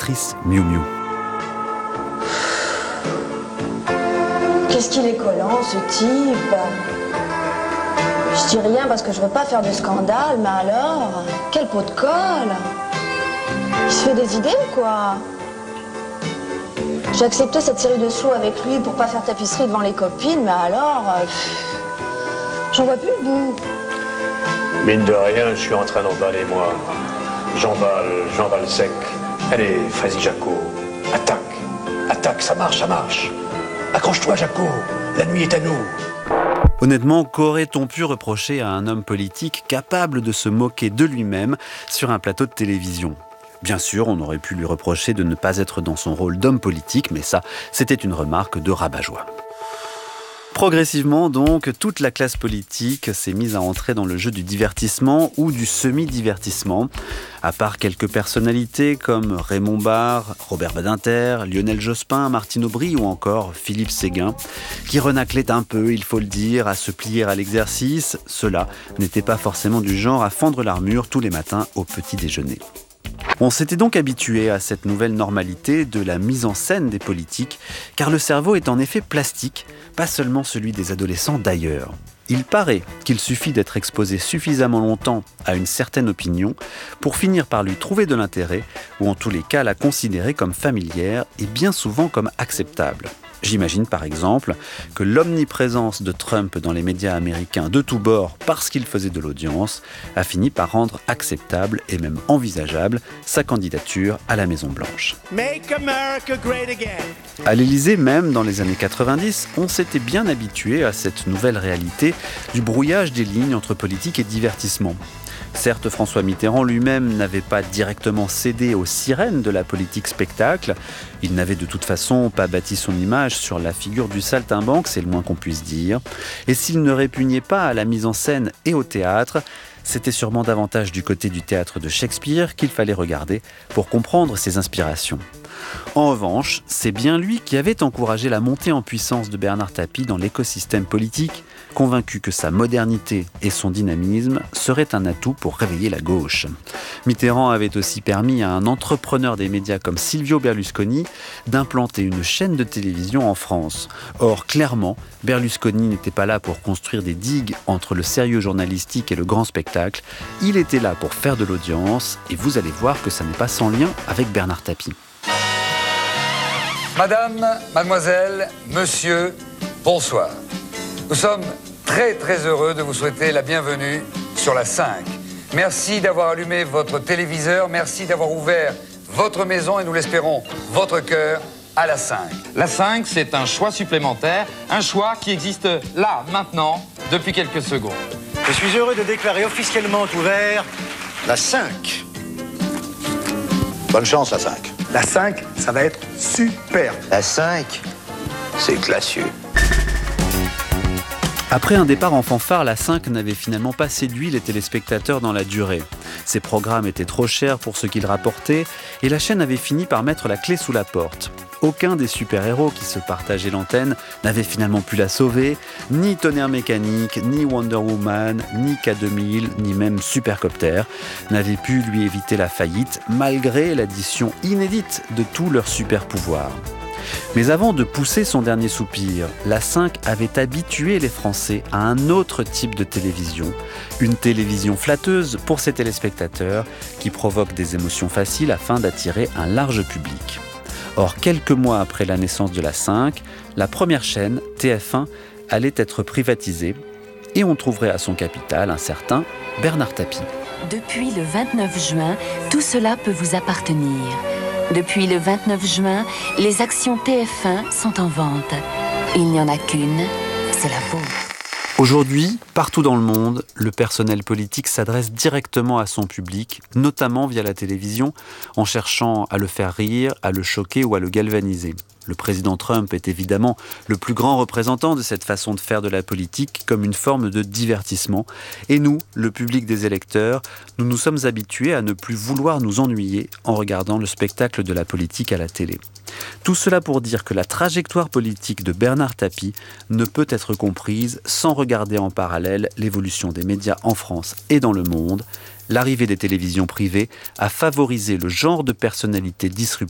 l'actrice Miu Miu. Qu'est-ce qu'il est collant, ce type? Je dis rien parce que je veux pas faire de scandale, mais alors, quel pot de colle! Il se fait des idées ou quoi? J'ai accepté cette série de sous avec lui pour pas faire tapisserie devant les copines, mais alors, j'en vois plus le bout. Mine de rien, je suis en train d'emballer, moi. J'emballe sec. Allez, vas-y, Jaco. Attaque, ça marche. Accroche-toi, Jaco. La nuit est à nous. Honnêtement, qu'aurait-on pu reprocher à un homme politique capable de se moquer de lui-même sur un plateau de télévision ? Bien sûr, on aurait pu lui reprocher de ne pas être dans son rôle d'homme politique, mais ça, c'était une remarque de rabat-joie. Progressivement, donc, toute la classe politique s'est mise à entrer dans le jeu du divertissement ou du semi-divertissement. À part quelques personnalités comme Raymond Barre, Robert Badinter, Lionel Jospin, Martine Aubry ou encore Philippe Séguin, qui renaclaient un peu, il faut le dire, à se plier à l'exercice, ceux-là n'étaient pas forcément du genre à fendre l'armure tous les matins au petit déjeuner. On s'était donc habitué à cette nouvelle normalité de la mise en scène des politiques, car le cerveau est en effet plastique, pas seulement celui des adolescents d'ailleurs. Il paraît qu'il suffit d'être exposé suffisamment longtemps à une certaine opinion pour finir par lui trouver de l'intérêt, ou en tous les cas la considérer comme familière et bien souvent comme acceptable. J'imagine par exemple que l'omniprésence de Trump dans les médias américains de tous bords parce qu'il faisait de l'audience a fini par rendre acceptable et même envisageable sa candidature à la Maison-Blanche. Make America great again. À l'Élysée, même dans les années 90, on s'était bien habitué à cette nouvelle réalité du brouillage des lignes entre politique et divertissement. Certes, François Mitterrand lui-même n'avait pas directement cédé aux sirènes de la politique spectacle. Il n'avait de toute façon pas bâti son image sur la figure du saltimbanque, c'est le moins qu'on puisse dire. Et s'il ne répugnait pas à la mise en scène et au théâtre, c'était sûrement davantage du côté du théâtre de Shakespeare qu'il fallait regarder pour comprendre ses inspirations. En revanche, c'est bien lui qui avait encouragé la montée en puissance de Bernard Tapie dans l'écosystème politique, convaincu que sa modernité et son dynamisme seraient un atout pour réveiller la gauche. Mitterrand avait aussi permis à un entrepreneur des médias comme Silvio Berlusconi d'implanter une chaîne de télévision en France. Or, clairement, Berlusconi n'était pas là pour construire des digues entre le sérieux journalistique et le grand spectacle. Il était là pour faire de l'audience, et vous allez voir que ça n'est pas sans lien avec Bernard Tapie. Madame, mademoiselle, monsieur, bonsoir. Nous sommes très heureux de vous souhaiter la bienvenue sur la 5. Merci d'avoir allumé votre téléviseur, merci d'avoir ouvert votre maison et nous l'espérons, votre cœur à la 5. La 5, c'est un choix supplémentaire, un choix qui existe là, maintenant, depuis quelques secondes. Je suis heureux de déclarer officiellement ouvert la 5. Bonne chance, la 5. La 5, ça va être super. La 5, c'est classieux. Après un départ en fanfare, la 5 n'avait finalement pas séduit les téléspectateurs dans la durée. Ses programmes étaient trop chers pour ce qu'ils rapportaient et la chaîne avait fini par mettre la clé sous la porte. Aucun des super-héros qui se partageaient l'antenne n'avait finalement pu la sauver, ni Tonnerre Mécanique, ni Wonder Woman, ni K2000, ni même Supercopter n'avaient pu lui éviter la faillite malgré l'addition inédite de tous leurs super-pouvoirs. Mais avant de pousser son dernier soupir, la 5 avait habitué les Français à un autre type de télévision, une télévision flatteuse pour ses téléspectateurs qui provoque des émotions faciles afin d'attirer un large public. Or, quelques mois après la naissance de la 5, la première chaîne, TF1, allait être privatisée et on trouverait à son capital un certain Bernard Tapie. Depuis le 29 juin, tout cela peut vous appartenir. Depuis le 29 juin, les actions TF1 sont en vente. Il n'y en a qu'une, c'est la vôtre. Aujourd'hui, partout dans le monde, le personnel politique s'adresse directement à son public, notamment via la télévision, en cherchant à le faire rire, à le choquer ou à le galvaniser. Le président Trump est évidemment le plus grand représentant de cette façon de faire de la politique comme une forme de divertissement. Et nous, le public des électeurs, nous nous sommes habitués à ne plus vouloir nous ennuyer en regardant le spectacle de la politique à la télé. Tout cela pour dire que la trajectoire politique de Bernard Tapie ne peut être comprise sans regarder en parallèle l'évolution des médias en France et dans le monde. L'arrivée des télévisions privées a favorisé le genre de personnalité disruptive